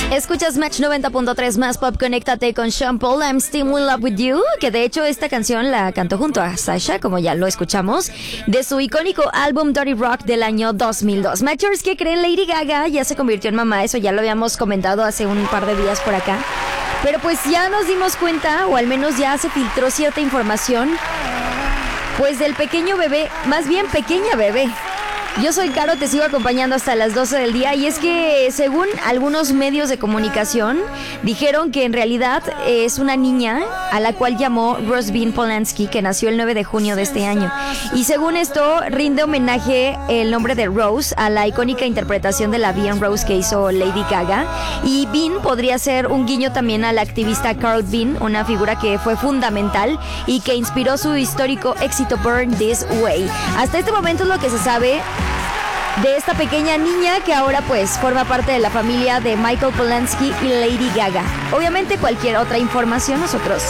Escuchas Match 90.3 más pop, conéctate con Sean Paul, I'm Still in Love With You, que de hecho esta canción la cantó junto a Sasha, como ya lo escuchamos, de su icónico álbum Dirty Rock del año 2002. Matchers, ¿qué creen? Lady Gaga ya se convirtió en mamá, eso ya lo habíamos comentado hace un par de días por acá, pero pues ya nos dimos cuenta, o al menos ya se filtró cierta información, pues del pequeño bebé, más bien pequeña bebé. Yo soy Caro, te sigo acompañando hasta las 12 del día y es que según algunos medios de comunicación dijeron que en realidad es una niña a la cual llamó Rosevin Polanski, que nació el 9 de junio de este año, y según esto rinde homenaje el nombre de Rose a la icónica interpretación de la Bean Rose que hizo Lady Gaga, y Bean podría ser un guiño también a la activista Carl Bean, una figura que fue fundamental y que inspiró su histórico éxito Burn This Way. Hasta este momento es lo que se sabe de esta pequeña niña que ahora pues forma parte de la familia de Michael Polanski y Lady Gaga. Obviamente cualquier otra información nosotros